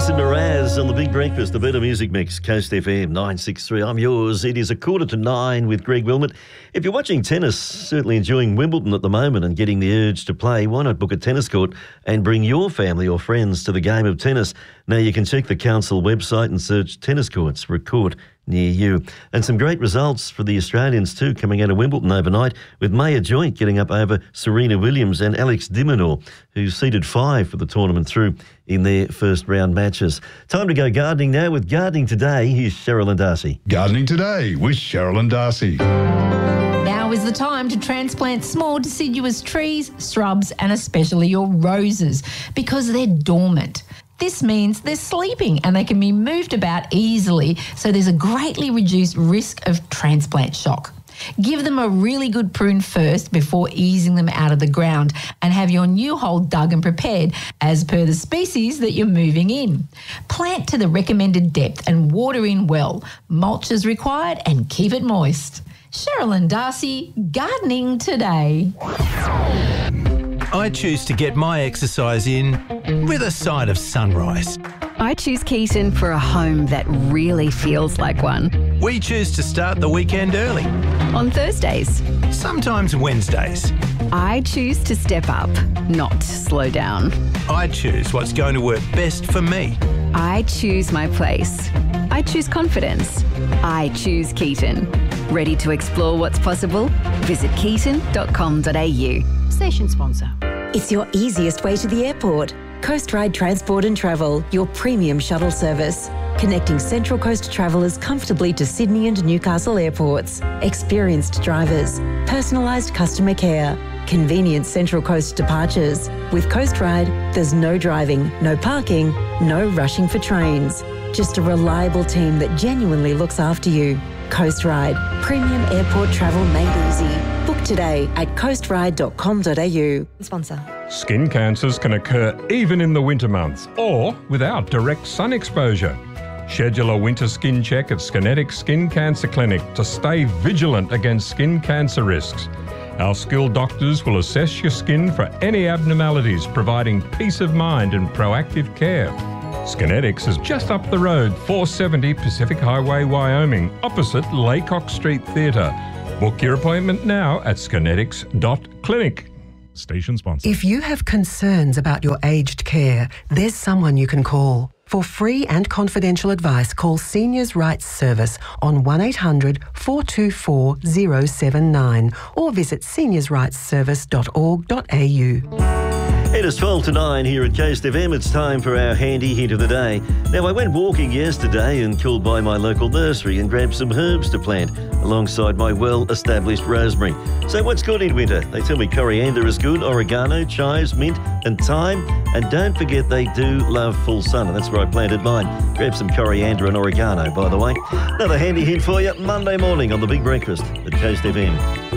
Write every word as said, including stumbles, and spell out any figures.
Jason Mraz on the Big Breakfast, the Better Music Mix, Coast F M nine sixty-three. I'm yours. It is a quarter to nine with Greg Wilmot. If you're watching tennis, certainly enjoying Wimbledon at the moment and getting the urge to play, why not book a tennis court and bring your family or friends to the game of tennis? Now you can check the council website and search tennis courts for a court near you. And some great results for the Australians too coming out of Wimbledon overnight, with Maya Joint getting up over Serena Williams and Alex de Minaur, who seeded five for the tournament through in their first round matches. Time to go gardening now with Gardening Today. Here's Cheryl and Darcy. Gardening Today with Cheryl and Darcy. Now is the time to transplant small deciduous trees, shrubs and especially your roses because they're dormant. This means they're sleeping and they can be moved about easily, so there's a greatly reduced risk of transplant shock. Give them a really good prune first before easing them out of the ground and have your new hole dug and prepared as per the species that you're moving in. Plant to the recommended depth and water in well. Mulch is required and keep it moist. Cheryl and Darcy, Gardening Today. I choose to get my exercise in with a side of sunrise. I choose Keaton for a home that really feels like one. We choose to start the weekend early. On Thursdays. Sometimes Wednesdays. I choose to step up, not slow down. I choose what's going to work best for me. I choose my place. I choose confidence. I choose Keaton. Ready to explore what's possible? Visit keaton dot com dot a u. Station sponsor. It's your easiest way to the airport. Coast Ride Transport and Travel, your premium shuttle service. Connecting Central Coast travellers comfortably to Sydney and Newcastle airports. Experienced drivers, personalised customer care, convenient Central Coast departures. With Coast Ride, there's no driving, no parking, no rushing for trains. Just a reliable team that genuinely looks after you. Coast Ride, premium airport travel made easy. Book today at coast ride dot com dot a u. Sponsor. Skin cancers can occur even in the winter months or without direct sun exposure. Schedule a winter skin check at Skinetics Skin Cancer Clinic to stay vigilant against skin cancer risks. Our skilled doctors will assess your skin for any abnormalities, providing peace of mind and proactive care. Skinetics is just up the road, four seventy Pacific Highway, Wyoming, opposite Laycock Street Theatre. Book your appointment now at skinetics dot clinic. Station sponsor. If you have concerns about your aged care, there's someone you can call. For free and confidential advice, call Seniors Rights Service on one eight hundred four two four zero seven nine or visit seniors rights service dot org dot a u. It is twelve to nine here at Coast F M. It's time for our handy hint of the day. Now, I went walking yesterday and called by my local nursery and grabbed some herbs to plant alongside my well-established rosemary. So what's good in winter? They tell me coriander is good, oregano, chives, mint and thyme. And don't forget they do love full sun, and that's where I planted mine. Grab some coriander and oregano, by the way. Another handy hint for you Monday morning on The Big Breakfast at Coast F M.